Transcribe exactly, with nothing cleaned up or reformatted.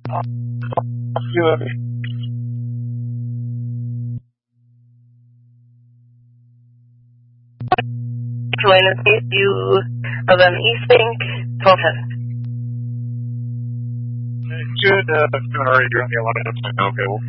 Joanna Space, you eleven East Bank, twelve ten. Good, uh, doing alright, you're on the eleven, okay, well,